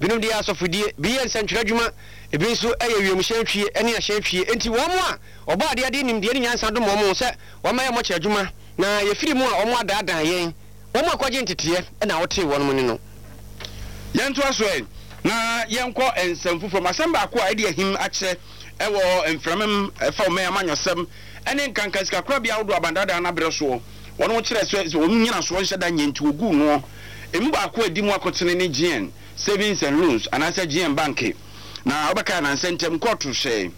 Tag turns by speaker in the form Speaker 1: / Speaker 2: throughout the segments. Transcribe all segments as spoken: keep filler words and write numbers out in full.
Speaker 1: binom dia asofodie bi ye nsentwere adwuma ebi nso eye wiemhye twie ene ahye twie enti wo mo a oba ade ade nim de nyansa do mo mo se wo ma ye mo kye adwuma na ye firi mu a omo adaadan yen wo mo akwaje ntete na wote won mo ni no
Speaker 2: yento aso en na yenko ensamfu from asamba akwa ade ahim akye ewo enframem efa o me amanyosem ene nkanka sika kora bia wodo abandada na bere so wono kire so wo nyina so nhyɛ da nyenti ogu no emu ba akwa edi mu akotene ne G N savings and loans anasa G N bank na obaka na sentem court hye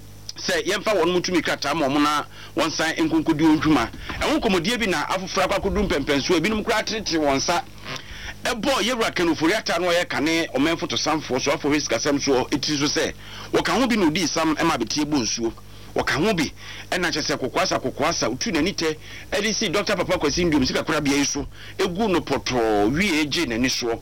Speaker 2: se yemfa won mutumi krata ma omuna won san enkonkodi ondwuma enwo komodie bi na afofra kwakodu mpempenso ebinum kura tete won sa ebo yewura kanofori ata no ye kane omenfo to samfo so afo risk asem so eti so se wo kan ho bi no di sam ema betie bo nsuo wo kan ho bi ena kyese kokwasa kokwasa utu na nite edisi Doctor Papa Kwasi Ndom sika kura bia yiso egu no poto wi eje na ni so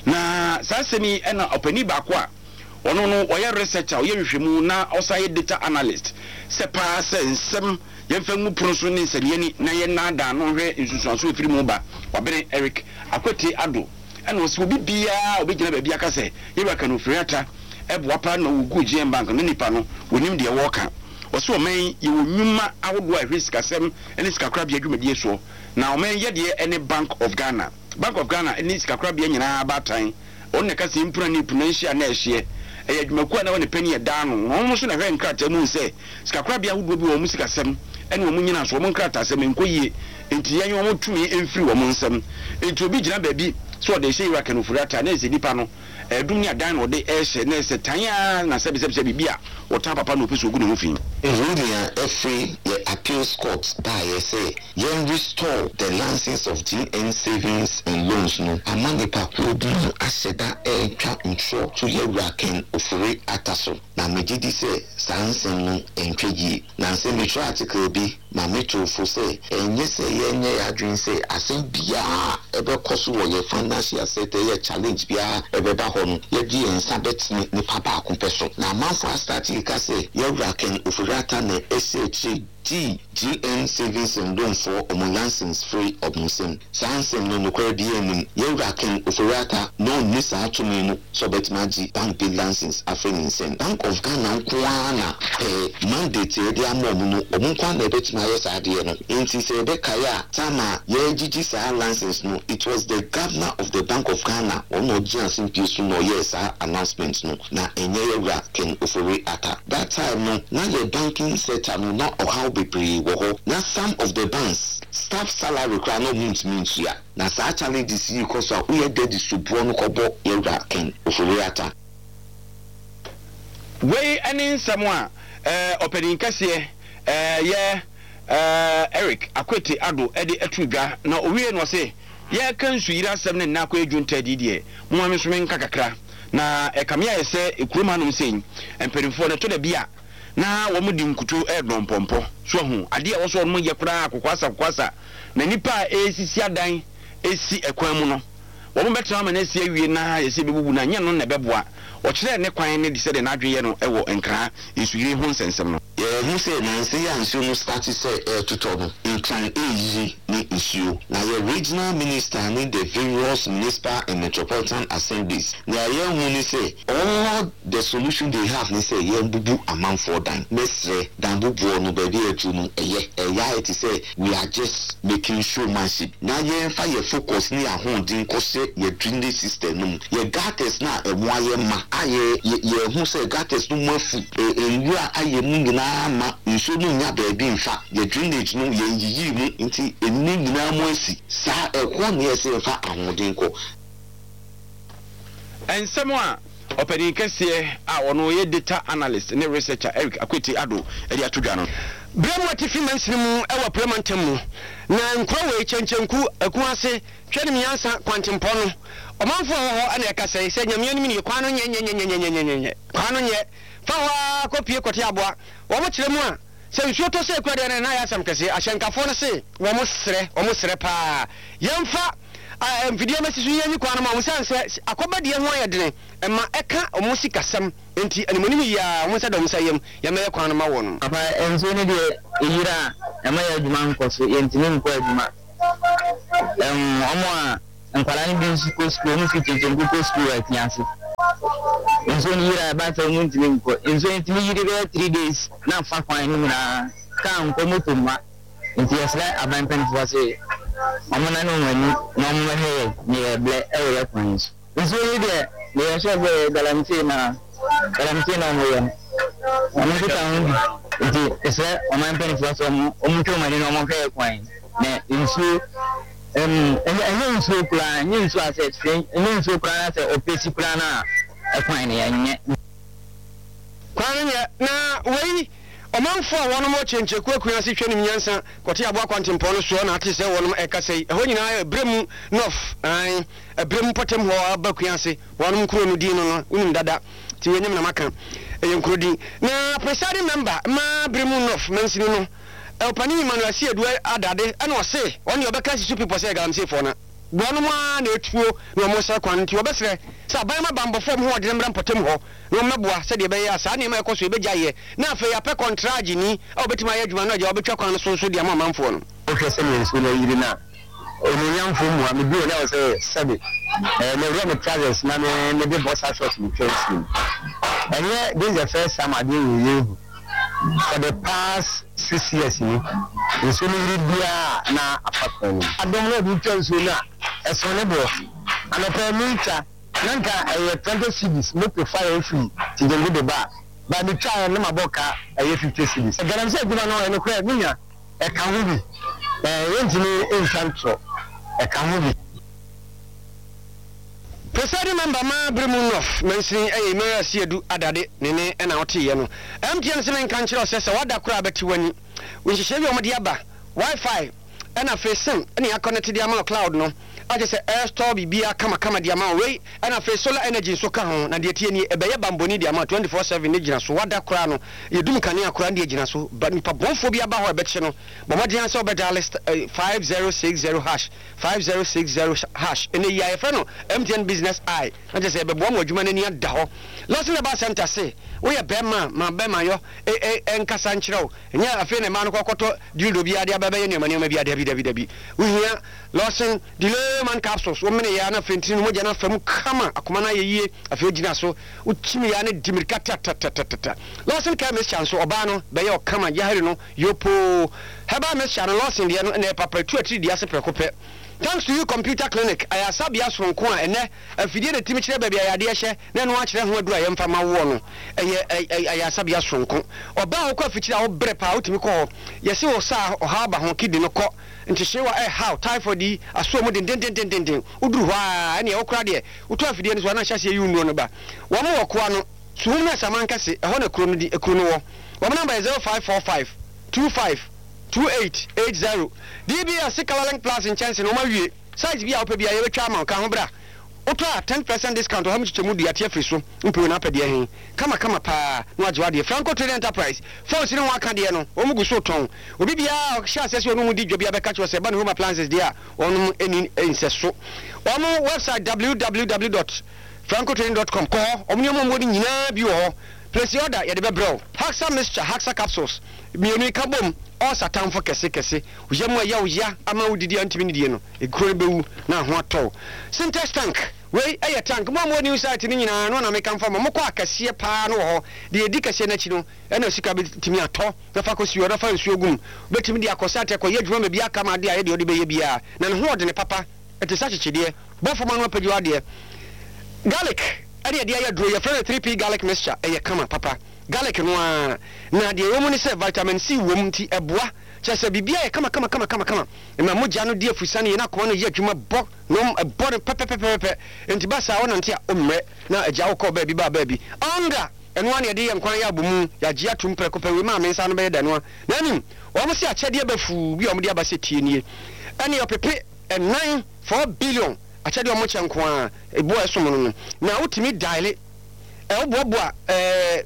Speaker 2: na sasemi ena opani ba kwa ono no oye researcher oye hwehwemu na osaye data analyst se pa se nsem yemfa mu proso ni nseriye ni na ye na da no hwe nsusuanso efiri mu ba wabere Eric Akwete Ado ena osi obi bia obi gina ba bia ka se yewa kanofiri ata ebo apa na ugu G N bank no nipa no wonim de woka oso omen ye wonwuma awodo a risk asem ene sika kra bia adwumadie so na omen ye de ene Bank of Ghana Bank of Ghana ene sika kra bia nyina abatan onne ka se impura ni punansha na ehye eya dwumaku na wone pani e da no no so na hwe nkrata mu se sika kra bia wodo bi wo mu sika sem ene wo mu nyina so wo nkrata sem enkoyie enti yenye wo tumi emfiri wo mu nsem enti obi gina ba bi so de hye ira kanofuri ata na eze nipa no edum ni adan no de ehye na ese tanya na sebi sebi sebi bia wota papa no peso ogu no fin
Speaker 3: Erudia every the appeals court by ye say yen restore the license of G N savings and loans no among the people do aseda e twa intro to ye raken ofure ataso na megidi say sansen no entwegie na se metro article bi ma metro fo say enye say yenye ya dream say asem bia ebe koso wo ye financial asset ye challenge bia ebe ba ho no ye di ensa bet ni papa akompeso na manfo start ka say ye raken ofurata na S H G G N savings and loan for omo license free of musim sansen no no kwa bia nim ye raken ofurata no nisa atumi no so betmaji bank bill license afeninsen Bank of Ghana kwana eh mandate e dia mo no omo kwa na betma yes ade no enti se be kaya tama ye gigi sa license no it was the governor of the Bank of Ghana ono jiasin pisu no yes announcement no na enye ye raken ofurata that time no na the banking sector no na how bebre wo ho na some of the banks staff salary kra no means means ya na sa challenges yi ko so we dey distribute no kobo yewra ken ofuriata
Speaker 2: we any nsamo eh opening kase eh ye eh Eric Akwete Ado e de atudwa na owie no se ye kan su yira asem ne na akwa edwunta didie mo ame so menka kakra na e kamia ye se ekuroma no sen emperifo ne to da bia na wo mu di nkutu e don pompo so hu ade a wo so mo ye kura akokwasa kwasa na nipa esisi adan esi ekwan mu no wo mo betra ma na esi awie na ye se bebubu na nya no na beboa wo kire ne kwan ne di se de na adweye no e wo enkra esuyire hu nsensem no
Speaker 3: ye hu se na se ya nsu no start se e tuto no enkran eyi ni issue na ye regional minister ni the various municipal and metropolitan assemblies na ye hu ni say all the solution they have ni say ye bubu amanfo dan mesre dan bubu no ba bi etu no eye eya it say we are just making showmanship na ye fa ye focus ni ahondin ko se ye drainage system no ye gutters na e mo aye ma aye ye hu say gutters no mafu enwura aye mu nyina ma nso no nya ba bi mfa ye drainage no ye yiyi mu nti enni nyina mo asi sa ekwo na ye se fa ahondin ko
Speaker 2: ensemo a opening kase a wono ye data analyst ne researcher Eric Akwete Ado e di atudwa no
Speaker 1: bremo atifi mansimu ewa premantam mu na nkrowe chenchenku akuase twene miyansa kwantempo no omanfo ho ana yakase se nyamia ni ni kwano nye nye nye nye nye nye kwano nye fa wa kopie kote aboa wo mo kire mu a se nsuo to se kwade na na ya sam kase ahyenkafo no se wo mo sere wo mo sere pa yemfa a video message yenyi kwano ma wo sanse akobade ho ayedene ema eka omo sikasam enti animoni ya wo sa da wo sayem ya me kwano ma wo no
Speaker 4: apa enso ne de eyira ema ya adwuma nkoso yentini nko adwuma em omo a nkwala ni bi nsi ko school mu fi chenchenku ko school atianse nso ni yira ba ta mun tin ko nso ntimi yiri be three days na fa kwan ni na kan ko moto ma nti yesra aban pen fo se amana no wani na mo he ni ble e ya kwan nso yi de ne ya so be galamti na galamti na mo yan onu ko ta hun nti yesra aban pen fo so mo mo to mani no mo he kwan na nso em eh nso kula ni nso asset ni nso kula na opesi kula na ekwan ya nye
Speaker 1: kwan ya na wei omanfo a wono mo chenche kwaku ase hwe nim nyansa kote abo akwantempo no so na ate se wono ekase ho nyina ebremu nof an ebremu potem ho abaku ase wono nkuro no din no no unim dada ti yenyem na maka eyenkuro din na presiding member ma bremu nof mansini no elpani Emmanuel Siedu adade ana ose oni obeka sisu people say galamse for na bono ma na etuo na mo sa kwan nti obesre sa ban ma bambo fom ho de mbra potem ho no meboa se de be ya sa na ma ekoso e bejaye na afa ya pe contract ni a obetima ya adwuma no ja obetwa kwan so so de ama manfo no
Speaker 5: o hwese ne nso na yiri na onyamfo mu a me bi na o se sabe eh me re me trousers na me me de boss shorts me trench and yeah this is the first time I do you for the past six years ni nso ni bia na apartment adom na bi twa nso na eso ne bo anopa minta nanka eh twenty cities no profile free ti dem go ba ba mi twa na maboka eh fifty cities garam say guna no eno kra minya e ka ho bi eh yentini infantro e ka ho bi
Speaker 1: presiding member ma bremu nof mensin eh Emmanuel Siedu adade nene na ote ye no M T N se men kan kire osese wada kura beti wani wonhihye bi omde aba wifi na facing na ya connect dia ma cloud no aje se air store bibia kama kama dia ma we na face solar energy so ka ho na de tie ni ebeye bamboni dia ma twenty-four seven ne gina so wada kura no yedum kane akura de gina so ba nipa bonfo bi aba ho ebeche no bo mo dia so be dial five zero six zero hash five zero six zero hash ene ya efe no M T N business eye aje se be bo mo adwuma nani ada ho losin the bar center say we ya bema ma bema yo e e enkasa nkyerɛw nya afi ne ma no kokoto dildo bi ade aba be ne ma ne ma bi ade bi ade bi we here losin delay man capsules wo mene ya na fentini mo jana fam kama akoma na yeye afi ogina so uchimi ya ne dimirka tatatata losin ka mes chance oba no be ye okama ya hari no yopo heba mes chance losin de no na papa tu atiri dia se prekope. Thanks to you computer clinic aya sabia sonko a ene afidie de timi kire baabi ayade ehye na no a kire ho adu aye mfa ma wo no eye aya sabia sonko oba wo kwa fikira wo bre pa wo timi ko yesi wo sa oha ba ho kidi no ko nti shewa eh how typhoid di aso mo den den den den den uduru ho a ene wo kra de wo to afidie no so na hyase yi unu no ba wo mo wo kwa no suhum na samankase eho na kro no di ekro no wo wo number zero five four five two five two eight eight zero D B S Sikalalang Plus in chance no mawie size bia opa bia ye betwa ma ka ho bra oto a ten percent discount o ha mchichemu du atia firi so mpe na pede hen kama kama pa no agwa de Franco Trade Enterprise force ni waka de no o mugu so ton obi bia sha asese onu mu di dwobia be ka cho se ba no home appliances de a onu eni enseso o mo website w w w dot franco trading dot com ko o mo mo mo nyina bi wo place order ye de be bro Haxa mixture Haxa capsules mienu ka bom o satan fo kese kese uyemu ya uya ama udidi antimi ni die no ekuro bewu na ho atɔ syntax tank we aye tank mo mo new site ni nyina no na me kan fa mo ko akase pa no ho de edi kase na chi no e na sika betimi atɔ na fa ko siwo na fa nsuo gum betimi di akosate ko ye dwuma me bia kama de aye de odi be ye bia na ne ho ode ne papa ete sa chichide bofo ma no pagyo ade garlic ade ade aye dro ye fra three P garlic mixture eye kama papa garlic no a na de wo mu ni se vitamin C wo mu ti eboa chese bibia e kama kama kama kama kama e ma moja no de afusa ne na ko no ye adwuma bo no ebo ne pepepepepe enti basa wona ntia omre na agya wo ko ba bi ba ba bi anga eno ane de ye nkwan ya bomu ya gye atum preko pe we ma me nsa no be ye da no na nim wo mo se akyede bafu bi o mo de abase tie nie ane opepe e nine four billion akyede o mo kye nkwan ebo eso mo no na utimi daile e obobo a eh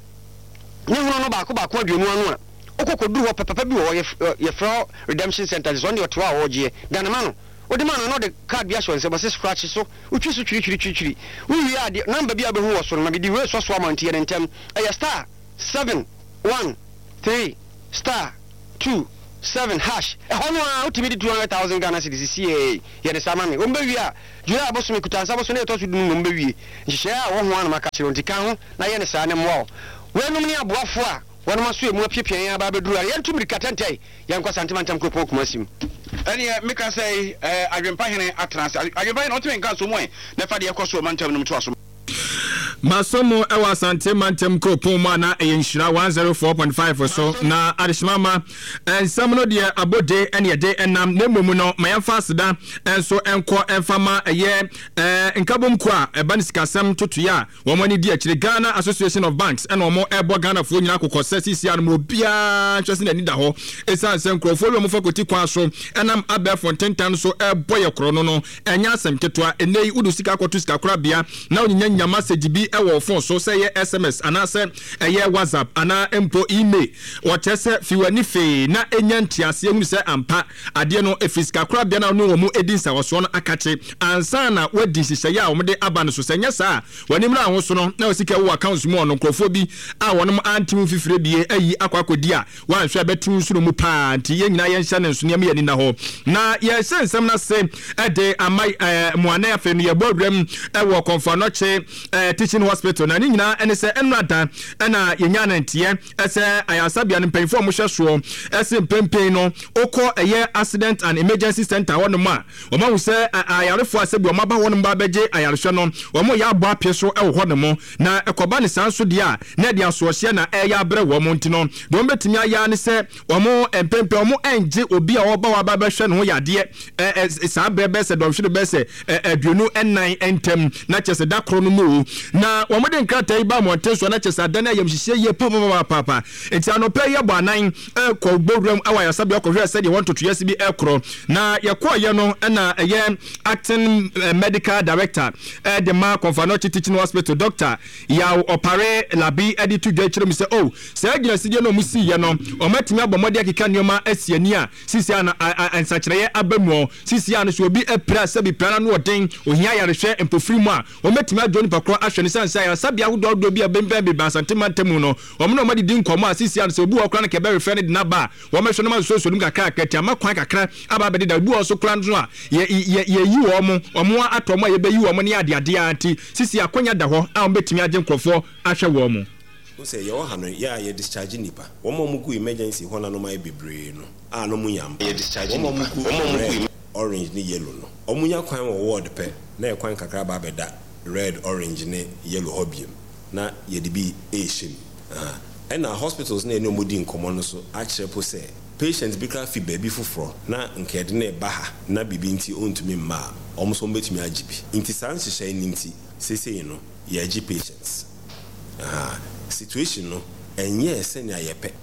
Speaker 1: ni hono no ba ko ba ko aduonu anu a okokoduru ho papa bi wo ye fro redemption center is on the otwa wo je dan ma no odi ma no no de card bi assurance ba se scratch so utwi so twiri twiri twiri wi wi ade number bi abehu wo so no ma bi di we so so amount ye ntem e star seven one three star two seven hash e hono a utimi di two hundred thousand Ghana cedis C A ye de sama me ombe wi a July aboso me kutansa aboso na to so dum ombe wi nhye a wo ho an maka chiro ntika ho na ye ne sa ne mo wenum ne aboafo a wono maso emu apiepien ya ba beduru a ye ntumi katentai ye nkwa santimantam kropo kumasim
Speaker 2: ani meka say eh adwempa hene atranse adwempa hene otime nka so mo e na fa de ekoso mantam num to aso
Speaker 6: Masomo ewa asante mantem kopon ma na eyenhyira one oh four point five so na adishimama ensam no de abode ene yede enam na mmom no mayamfa aseda enso enko enfama eye nkabom ko a eba ne sikasem totoya wo mo ne di akire Ghana Association of Banks ene wo ebo Ghana fo nyina kokose sisi an mo bia twese na ni da ho esan sem krofo lo mo fakoti kwa so enam abe fontentan so ebo ye kro no no enya asem ketoa enei udu sika kotu sika kora bia na onyanya nyama sejibi ewo phone so say S M S ana say eye WhatsApp ana empo email wo chese fiwani fe na enya ntiase ehunu say ampa ade no efiska kora bia na no wo mu edin sa wo so no akache ansa na wadi hihye ya wo de aba no so senya sa wani mra ho so no na osika wo account mu ono krofo bi a wonom antim fifire bie ayi akwakodi a wan hwe betu suro mu pa nti ye nyina ye nhya ne nso ne me yani na ho na ye sensem na se ede amai muana afa no ye bodrem e wo konfa no che teaching hospital na ni nyina ene se enrada na yenya nantie ese ayasabia ne mpanyfo mo hweso ese mpempen no okọ eye accident and emergency center wono ma o ma wo se ayarefo asebi o ma ba wono ba beje ayarehwe no o mo ya abo apie so e wo hono mo na ekoba ne sanso dia na dia so hye na e ya bre wo mo ntino do mbetimi aya ne se o mo mpempen o mo enje obi a oba wa ba behwe no yade e sa brebe se do hwe be se aduonu nine entem na chese da kro no mu na wo mo de nkrata iba mo nteso na chese adana yam hihye ye papa papa enti anope ye bo anan e ko gbodram awa ya sabi akọhwe se de want to yes bi e kro na ye ko ye no na ye acting uh, medical director uh, the ma Confanochi Teaching Hospital doctor ya opare labi editu dwa kire mi se oh se agina sidie no mu si ye no o matimi abomode akika nioma asiani a sisi ana ansakire ye abamu sisi ana so obi epra sabi plana no odin ohia ya rehwe empofiri mu a o matimi adoni pakro ahwe ne sansa ya sabi ahodo do bi abembe be basantemantemu no o mo no madi din komo a sisi ana so obi okra na ke be rehwe ne dinaba wo mehwe no ma so so dum kakra kakati amakwan kakra aba be da bu o so kra nzo a ye ye yi wo mo o mo atomo ye be yi wo mo ne ade ade anti sisi akonya da ho a o betimi agye nkrofo ahwe wo mo
Speaker 7: o se ye wo hanu ya ye discharge nipa wo mo mu ku emergency ho na no mai bebre no a no mu yam ye discharge nipa wo mo mu ku orange ni yellow no o mu nya kwan wo ward pe na e kwan kakra ba be da red orange ne yellow hobiem na ye de bi asian ah and our hospitals na no mudi nkomo no so a kire po se patients bi ka fi baby foforo na nkede na ba ha na bibi nti ontumi ma omo so mbetumi agibi nti sanse hye ni nti sese no ye agi patients ah situation no enye senya yepe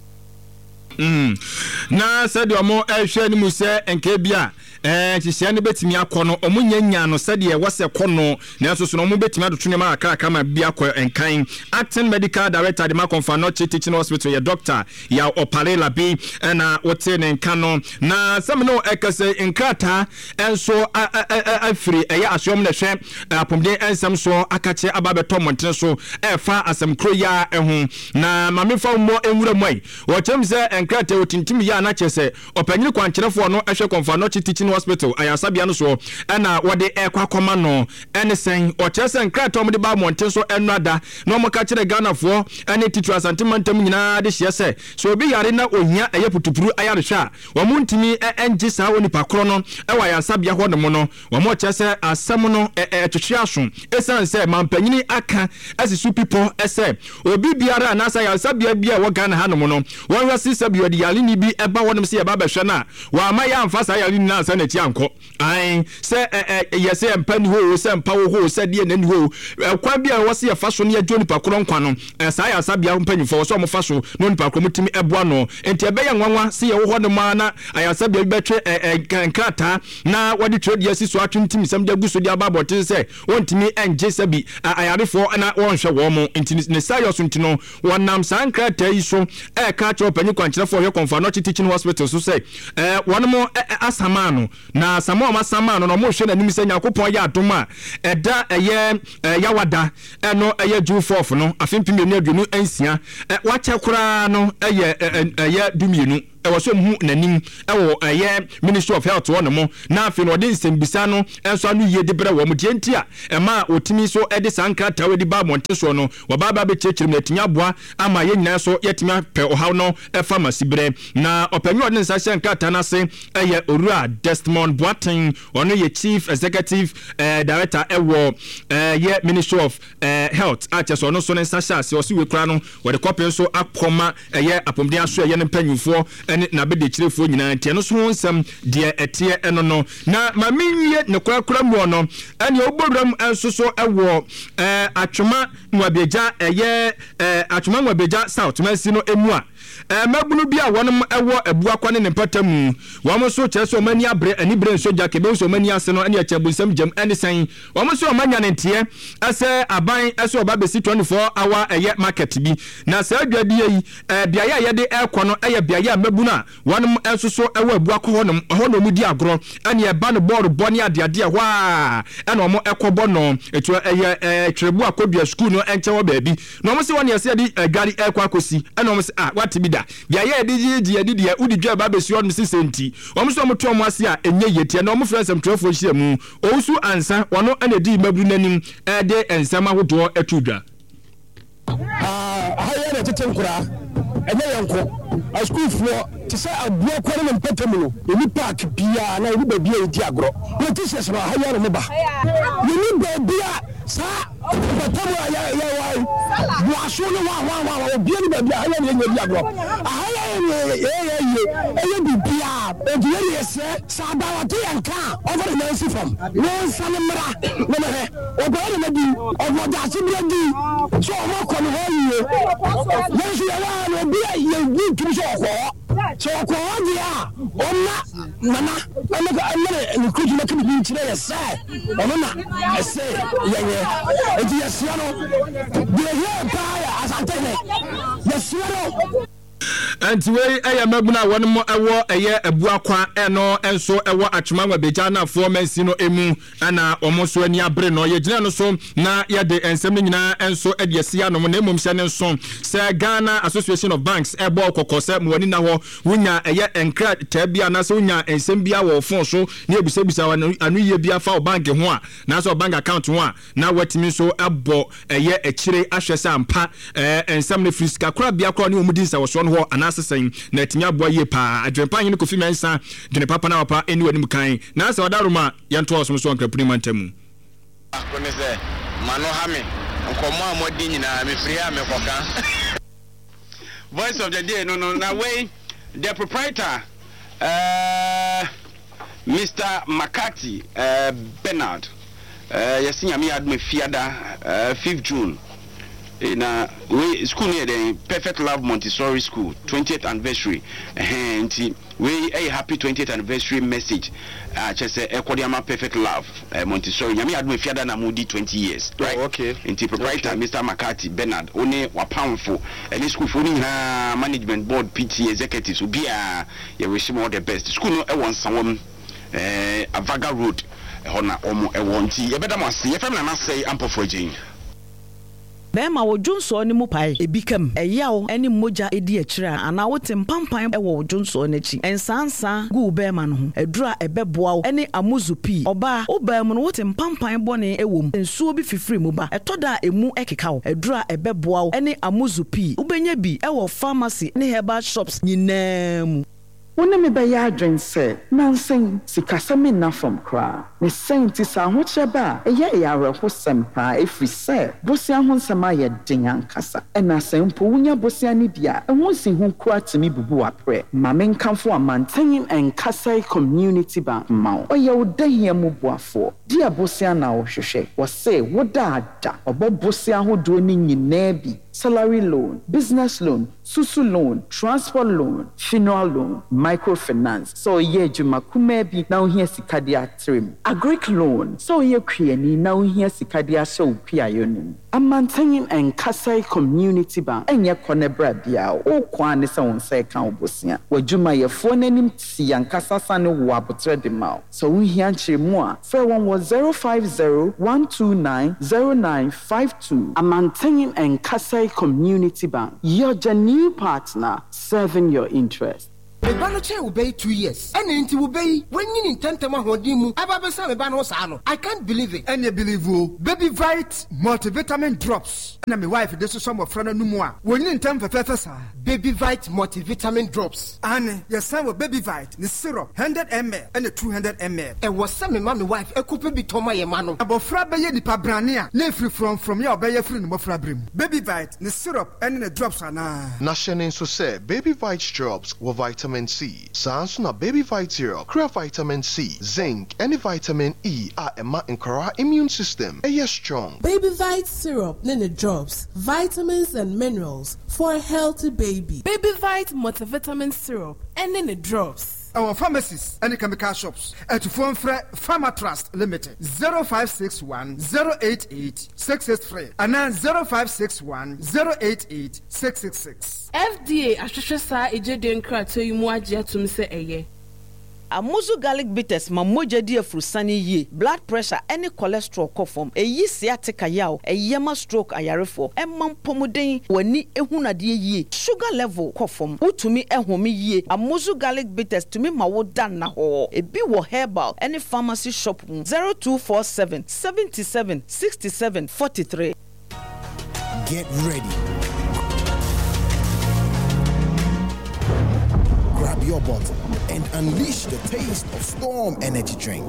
Speaker 6: mm na said omo ehwe ni mu se enke bia eh hihye ne betimi akono omunya nya no said ye wase kono na so so no mu betimi adotune ma aka aka ma bia ko enkan acting medical director de ma Confanochi Teaching Hospital ye doctor ya opare labi na wote ne nkano na samno ekase enkrata enso afiri eye asom na hwe apomde ensam so akache ababeto montre so efa asem kroya ehu na mamefa mo enwura moi wo chemse enkrata wotintim ya na chese opanyini kwankyerefo no ehwe Confanochi Teaching Hospital ayasabia no so na wode ekwakoma no enesen o chese enkrata omde ba monte so enada no mo ka kire Ghana fo ene titu asantemantam nyina de hye se so obi yare na ohia eye putupuru ayarehwa wo muntimi enji sa oni pakro no e wa ayasabia ho no no wo mo chese asem no etwetwe aso esan se mampanyini aka asisu people ese obi biara na sa ayasabia bia wo Ghana ha no no won wasi sabia de yale ni bi eba wonom se ye ba behwe na wa ma ya amfa sa yale ni na sa na ti anko ai se yese empani ho se empa ho se de nani ho kwa bia wo se ye fa so ne ya joni pakro nkwa no sa ya sabia mpanyifo so mo fa so no ni pakro mutimi eboa no enti ebe ya nwanwa se ye wo ho no ma na ayasabia betwe nkrata na wadi trade yesi so atwentimi sam de guso de ababote se wontimi enje sabi ayarefo na wonhwe wo mo enti ne sayo so ntino wonam sankrata yi so e ka cho panyi kwankyerefo hwe Confanochi Teaching Hospital so say eh wono asamano na asamo asamano no mo hwe na nim se Yakopon ya adoma eda eye yawada eno eye June fourth no afimpim ne aduonu ansia wache kura no eye eye dumienu ɛwɔ so mu nanim ɛwɔ ɛyɛ Ministry of Health wɔ no mo na afei no ɔde nsɛmbisa no ɛnso ano yie de brɛ wɔ mo deɛ nti a ɛma otimi so ɛde sanka tawe de ba monte so no wɔba ba bekyerɛkyerɛ mu atinya aboa ama yɛ nyinaa so yɛtimi apɛ ɔhaw no ɛfa masibrɛ na ɔpanyi ɔde nsa hyɛ nkata no ase ɛyɛ Owura Desmond Boateng ɔno yɛ Chief Executive uh, Director ɛwɔ uh, yɛ Ministry of uh, Health a kyɛ so ɔno so ne nsa hyɛ ase ɔse wekura no wɔde kɔpɛ so akɔma ɛyɛ apɔmuden aso ɛyɛ ne mpanyimfoɔ ɛne n'abɛdekyerɛfoɔ nyinaa nti ɛno so ho nsɛm deɛ ɛteɛ ɛno no na ma menwie ne korakora mu ɔno ɛne ɔbɔwuram ɛnso so ɛwɔ ɛɛ atwoma nwabegya ɛyɛ ɛɛ atwoma nwabegya South Mansi no emu a ɛɛ mabunu bi a wɔnom ɛwɔ abua kwa ne ne mpata mu wɔn so kyerɛ sɛ ɔmani abrɛ ani brɛ nsogya kebe so ɔmani ase no ɛne ɛkyɛ bunsam gyam ɛne sɛn wɔn so ɔmanya ne nteɛ ɛsɛ aban ɛsɛ ɔba besi twenty-four hour ɛyɛ market bi na sɛ adwadie yi ɛɛ beaeɛ a yɛde ɛkɔ no ɛyɛ beaeɛ a mabunu a wɔnom ɛnso so ɛwɔ abua kɔ hɔnom hɔnom di agorɔ ɛne ɛba no bɔɔdo bɔ ne adeadeɛ hɔ a ɛna ɔmo ɛkɔ bɔ no etu ɛyɛ ɛɛ twɛbu akɔdua school no ɛnkyɛ wɔ baabi na ɔmo se wɔn yɛsɛ yɛde adwari ɛkɔ akɔsi ɛna ɔmo se ah wate bi da beaeɛ yɛde gyegye yɛde deɛ wodi dwa ba besi hɔnom sisi nti ɔmo so ɔmo to ɔmo ase a ɛnyɛ yɛtia na ɔmo fira nsɛm twɛfoɔ hyia mu owusu ansa wɔno ɛna di maburu n'anim ɛde nsɛm ahodoɔ ɛto dwa
Speaker 8: ah ahayɛ na tete nkura ɛnyɛ yɛnko a school floor te sɛ abua kware ne mpatamu no ɛni park bia na ɛni baabi a ɛdi agorɔ na te sɛ sɛ ahayɛ no mo ba ɛni baabi a saa mpatamu a yɛwɔ boaso no wa wa wa obi ni baabi ahayɛ no yɛnyɛ di agorɔ ahayɛ no yɛyɛ yie ɛyɛ bibia ɛdi yɛ sɛ saa ba wɔte yɛnka ɔfɔ de nansi fam wɔnsa ne mmara ne mɛhɛ ɔbɛyɛ ne di ɔbɔ daase bia di so ɔmɔ kɔ ne hɔ yie yɛnso yɛwɔ no obi a yɛdi tumi sɛ ɔkɔɔ so ɔkɔɔ deɛ a ɔna nana ɛnɛ ɛnɛ ne kudu na kemi bi nkyerɛ yɛ sɛ ɔno na ɛsɛ yɛyɛ eti yɛsua no deɛ yɛ paa yɛ asante ne yɛsua no
Speaker 6: anti wei ɛyɛ mabuna wɔn mo ɛwɔ ɛyɛ abuakwa ɛno ɛnso ɛwɔ atwoma nwabegya na foɔ mansi no emu ɛna wɔn so ani abere no yɛgyina no so na yɛde nsɛm no nyinaa ɛnso ɛde asia no na mmom hyɛ ne nso sɛ Ghana Association of Banks ɛbɔ kɔkɔ sɛ mwani na hɔ wonya ɛyɛ nkra tabia na sɛ wonya nsɛm bia wɔ phone so na ebisabisa anu yie bia fa bank ho a na sɛ bank account ho a na watimi so ɛbɔ ɛyɛ akyire ahwɛ sɛ ampa ɛɛ nsɛm no firi sika kora bia kora ne wɔn di nsa wɔ so no hɔ anasɛsɛn na atinya aboa yie paa adwempa nyine Kofi Mensa dwene papa na papa eni wani mu kan na sɛ wadaroma yɛnto ɔsom so nkrapuni mantamu
Speaker 9: akone sɛ mano ha me nkomo a modi nyina me firi a me koka
Speaker 2: voice of the day no no na way the proprietor uh Mister Makati uh, Bernard uh yesinya me adme fiada uh, fifth June in a we school near the Perfect Love Montessori School twentieth anniversary and we a happy twentieth anniversary message uh just say Ekodiama Perfect Love uh, Montessori nyame adme fiada na mudi twenty years right. Oh, okay inti proprietor okay. Mister Makati Bernard one wa powerful any school for na management board P T executives obi a ye wish all the best school no e won sawom eh Avaga Road hona omo e wonti ye beda mo ase ye fam na na say ampofo agin
Speaker 10: Bema wo Johnson ni mu pai ebikam eyawo eni moja edi akira ana wote mpampan e wo Johnson n'achi ensansa gu bema no ho edura ebeboa wo eni amuzupi oba oba mu no wote mpampan bone ewom ensuo bi fifiri mu ba etoda emu ekeka wo edura ebeboa wo eni amuzupi ubenya bi e wo pharmacy ne herbal shops nyinaa
Speaker 11: Wona me be ya adwen se nansen sikasame na from kra ne senti sa ho cheba eye yare ho sempa efri se bosia ho nsema ye den ankasa ena sempo wunya bosia ne bia ehun si hu kra timi bubu apre ma me nkanfo amanten enkasai community bank ma oye odahia mu boafo dia bosia na wo hwehwe wo se woda ada obobosia ho do ni nyina bi salary loan, business loan, susu loan, transport loan, funeral loan, microfinance. So ye juma kumebi na uhiya sikadia trim. Agric loan. So ye krieni na uhiya sikadia show pia yonim. Amantenyin and Kasai Community Bank. Enye konebra bia o kwane sa unse kan obosia. Wajuma ye phone nim si yankasa sane wabotre de mao. So uhiya nchiri mua. Fair one was zero five zero one two nine zero nine five two. Amantenyin and Kasai Community Bank, your new partner serving your interest.
Speaker 12: Me ba no che obey two years. Ene nti obey when you intentem ahodi mu. Aba be say me ba no sa no. I can't believe it.
Speaker 13: Ene believe o. Baby Vite multivitamin drops. Na me wife dey so some of friend no mu a. Woni intem fefefe sa.
Speaker 12: Baby Vite multivitamin drops.
Speaker 13: Ane, yes say we Baby Vite ni syrup one hundred milliliters and two hundred milliliters.
Speaker 12: E was say me ma me wife e coupe bi toma ye ma no.
Speaker 13: Abofra be ye nipa brane a na free from from ya obey free no mofra brem. Baby Vite ni syrup and the drops ana.
Speaker 14: Na shene so say Baby Vite drops with vitamin C. Sans na Baby Vite syrup, crea vitamin C, zinc, and vitamin E are ema nkara immune system. E yes strong.
Speaker 15: Baby Vite syrup nene drops, vitamins and minerals for a healthy baby. Baby Vite multivitamin syrup and nene drops.
Speaker 13: Our pharmacies and chemical shops at phone for Pharma Trust Limited zero five six one zero eight eight six six three and then zero five six one zero eight eight six six six.
Speaker 15: F D A ahwehwe sa ejede nkrato yi mu agye atum se eye.
Speaker 10: Amuzu garlic bitters ma moja di afrusani ye blood pressure any cholesterol kofom eyi sciatica yaw eyema stroke ayarefo emam pomuden wani ehunade ye sugar level kofom utumi ehome ye Amuzu garlic bitters tumi ma wo dan na ho ebi wo herbal any pharmacy shop zero two four seven seven seven six seven four three.
Speaker 16: Get ready. Grab your bottle and unleash the taste of Storm Energy Drink.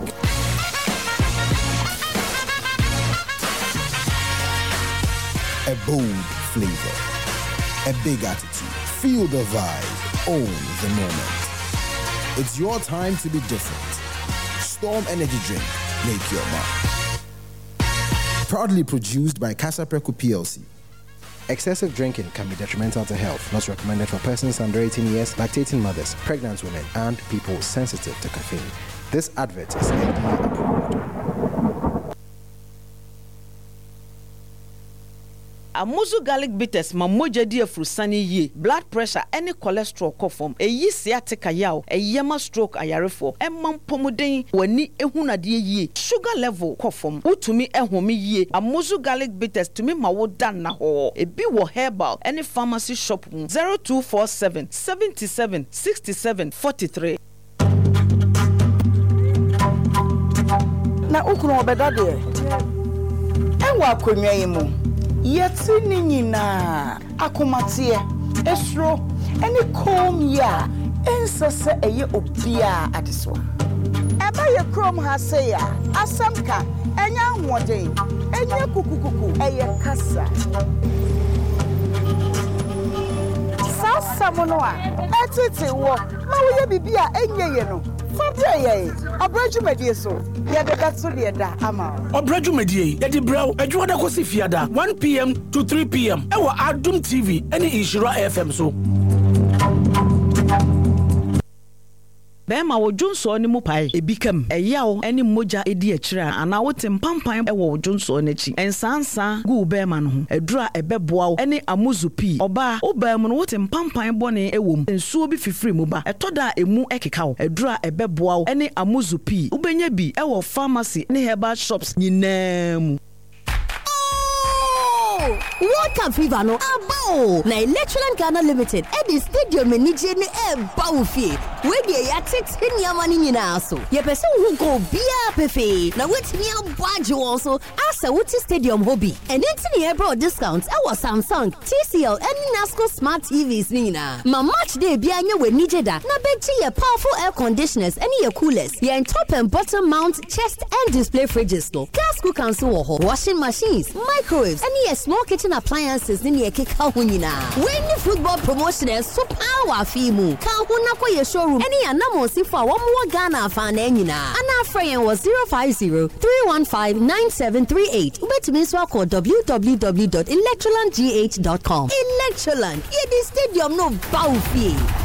Speaker 16: A bold flavor, a big attitude. Feel the vibe, own the moment. It's your time to be different. Storm Energy Drink, make your mark. Proudly produced by Casa Preco P L C. Excessive drinking can be detrimental to health. Not recommended for persons under eighteen years, lactating mothers, pregnant women, and people sensitive to caffeine. This advert is F D A approved.
Speaker 10: Amuzu garlic bitters ma moja di afrusani ye blood pressure any cholesterol kofom eyi sciatica yaw eyema stroke ayarefo emam pomuden wani ehunade ye sugar level kofom utumi ehome ye Amuzu garlic bitters tumi ma wo dan na ho ebi wo herbal any pharmacy shop zero two four seven seven seven six seven four three.
Speaker 17: Na ukunu obeda de enwa akonwa yimu yeti ni nyina akomatie esro eni kom ya ensese eye obia adeswa eba ye krom ha se ya asamka enya nwode enya kukukuku eye kasa sasa mono a etete wo ma wo ye bibia enye ye no fabia ye abrajumedie so ya de katso de da ama
Speaker 8: obrajumedie ya di braw adwoda ko si fiada one p m to three p m e wo Adum T V ene Inshira F M so
Speaker 10: Bema wo Junso ni mu pai ebikam eyawo eni moja edi akira ana wote mpampan e wo Junso n'achi ensansa gu bema no ho edura ebeboa eni Amuzu P oba obam no wote mpampan bone ewom ensuo bi fifiri mu ba etoda emu ekeka wo edura ebeboa eni Amuzu P ubenya bi e wo pharmacy ne herbal shops nyinaa.
Speaker 18: World Cup fever no abo na Electroland Ghana Limited e di stadium enije ni e bawfie we dey ya tete niama ni nyina so ye pese hu go bia pefe na wetimi abwaje won so asa wuti stadium hobby and enti ne bro discounts e was Samsung, T C L and Nasco smart T Vs ni nyina ma match day bia nya we nije da na beji ye powerful air conditioners and ye coolers ye top and bottom mount chest and display fridges no gas cookers wo ho washing machines microwaves and ye small kitchen appliances ni ekeka ho nyina when football promotion and super power fimu ka ho na koye showroom any anamo sifo a wo mo Ghana fa na nyina ana friend was zero five zero three one five nine seven three eight ubetumi so call w w w dot electroland g h dot com. Electroland ye di stadium no bawfie.